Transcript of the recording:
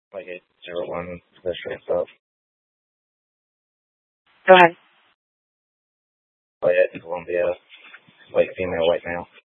like 801 the straight stuff. Go ahead. Play it in Columbia, white female, white male.